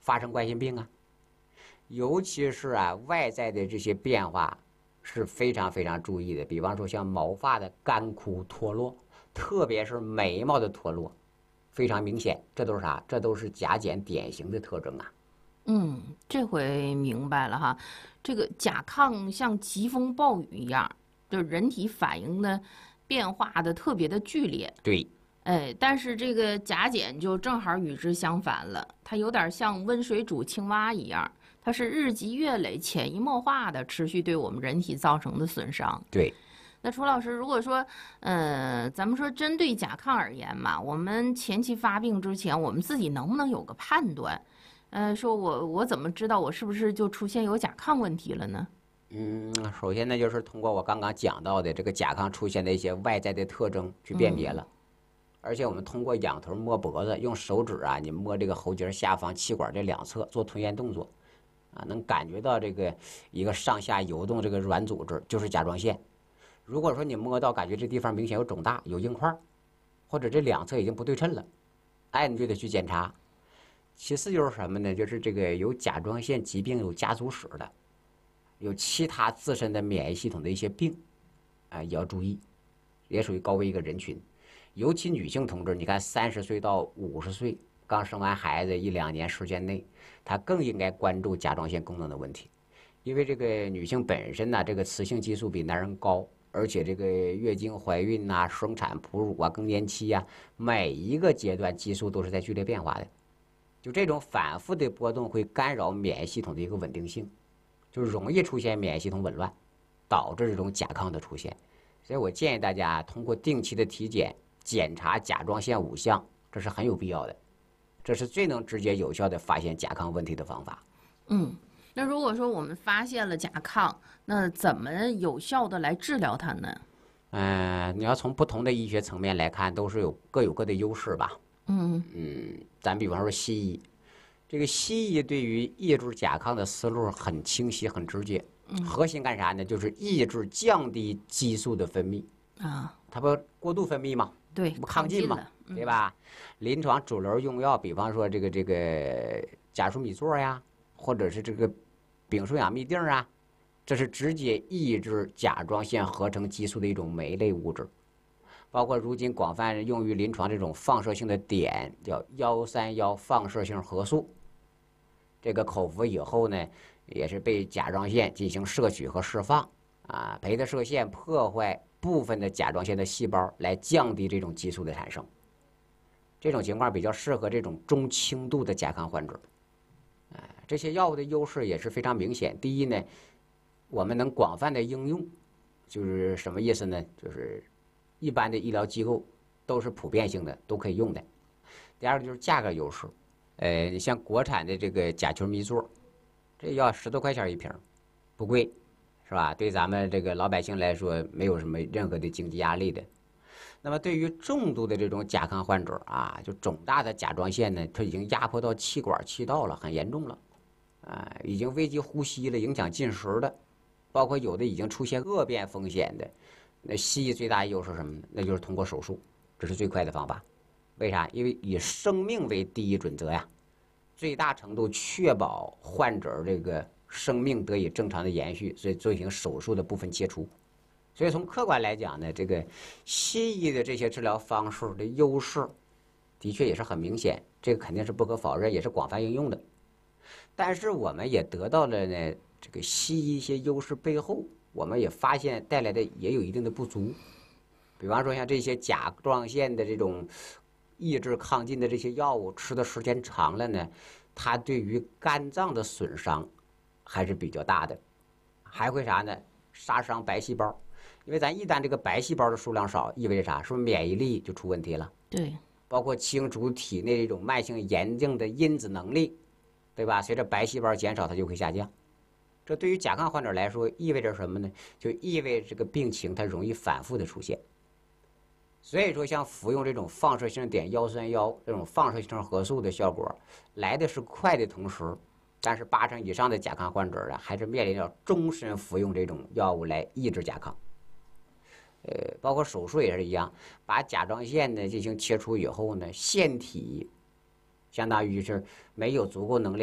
发生冠心病啊。尤其是外在的这些变化是非常非常注意的，比方说像毛发的干枯脱落，特别是眉毛的脱落，非常明显。这都是啥？这都是甲减典型的特征啊。 这回明白了哈。这个甲亢像疾风暴雨一样，就是人体反应的变化的特别的剧烈。 对， 但是这个甲减就正好与之相反了，它有点像温水煮青蛙一样，它是日积月累、潜移默化的持续对我们人体造成的损伤。 对。 那楚老师，如果说，咱们说针对甲亢而言嘛，我们前期发病之前，我们自己能不能有个判断？说我怎么知道我是不是就出现有甲亢问题了呢？ 首先呢，就是通过我刚刚讲到的这个甲亢出现的一些外在的特征去辨别了。而且我们通过仰头摸脖子，用手指你摸这个喉结下方气管这两侧做吞咽动作，能感觉到这个一个上下游动这个软组织就是甲状腺。如果说你摸到感觉这地方明显有肿大、有硬块，或者这两侧已经不对称了，你就得去检查。其次就是什么呢？就是这个有甲状腺疾病有家族史的，有其他自身的免疫系统的一些病，也要注意，也属于高危一个人群。尤其女性同志，你看30岁到50岁刚生完孩子1、2年时间内，她更应该关注甲状腺功能的问题，因为这个女性本身呢，这个雌性激素比男人高。而且这个月经、怀孕生产、哺乳更年期每一个阶段激素都是在剧烈变化的，就这种反复的波动会干扰免疫系统的一个稳定性，就容易出现免疫系统紊乱，导致这种甲亢的出现。所以我建议大家通过定期的体检检查甲状腺5项，这是很有必要的，这是最能直接有效的发现甲亢问题的方法。 那如果说我们发现了甲亢，那怎么有效的来治疗它呢？ 你要从不同的医学层面来看，都是各有各的优势吧。咱比方说西医，这个西医对于抑制甲亢的思路很清晰、很直接。核心干啥呢？就是抑制、降低激素的分泌它不过度分泌吗？ 对， 不亢进吗？对吧？临床主流用药，比方说这个甲舒米唑呀，或者是这个丙舒氧嘧啶这是直接抑制甲状腺合成激素的一种酶类物质。包括如今广泛用于临床这种放射性的碘，叫131放射性核素，这个口服以后呢，也是被甲状腺进行摄取和释放培的射线破坏部分的甲状腺的细胞，来降低这种激素的产生。这种情况比较适合这种中轻度的甲亢患者。这些药物的优势也是非常明显。第一呢，我们能广泛的应用，就是什么意思呢？就是一般的医疗机构都是普遍性的，都可以用的。第二个就是价格优势，你像国产的这个甲球迷唑，这要10多块钱一瓶，不贵，是吧？对咱们这个老百姓来说，没有什么任何的经济压力的。那么对于重度的这种甲亢患者就肿大的甲状腺呢，它已经压迫到气管气道了，很严重了，已经危及呼吸了，影响进食的，包括有的已经出现恶变风险的。那西医最大优势是什么呢？那就是通过手术，这是最快的方法。为啥？因为以生命为第一准则呀，最大程度确保患者这个生命得以正常的延续，所以进行手术的部分切除。所以从客观来讲呢，这个西医的这些治疗方式的优势，的确也是很明显，这个肯定是不可否认，也是广泛应用的。但是我们也得到了呢，这个西医一些优势背后，我们也发现带来的也有一定的不足。比方说像这些甲状腺的这种抑制亢进的这些药物，吃的时间长了呢，它对于肝脏的损伤还是比较大的，还会啥呢？杀伤白细胞。因为咱一旦这个白细胞的数量少，意味着啥？是不是免疫力就出问题了？ 对， 包括清除体内这种慢性炎症的因子能力，对吧？随着白细胞减少，它就会下降。这对于甲亢患者来说，意味着什么呢？就意味着这个病情它容易反复的出现。所以说，像服用这种放射性碘131这种放射性核素的效果来的是快的同时，但是80%以上的甲亢患者还是面临着终身服用这种药物来抑制甲亢。包括手术也是一样，把甲状腺呢进行切除以后呢，腺体相当于是没有足够能量。